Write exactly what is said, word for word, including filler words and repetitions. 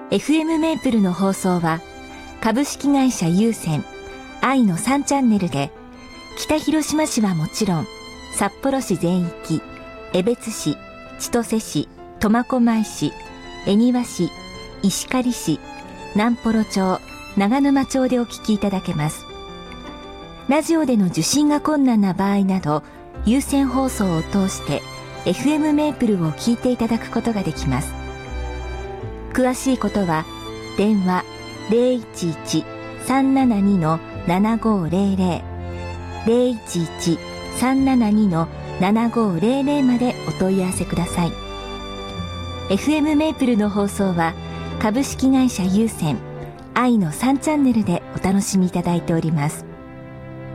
エフエム メープルの放送は株式会社有線愛のさんチャンネルで北広島市はもちろん札幌市全域、江別市、千歳市、苫小牧市、恵庭市、石狩市、南幌町、長沼町でお聞きいただけます。ラジオでの受信が困難な場合など、有線放送を通して エフエム メープルを聞いていただくことができます。詳しいことは電話 ゼロいちいち さんななに ななごゼロゼロ ゼロいちいち さんななに ななごゼロゼロ までお問い合わせください。 エフエム メープルの放送は株式会社有線愛のさんチャンネルでお楽しみいただいております。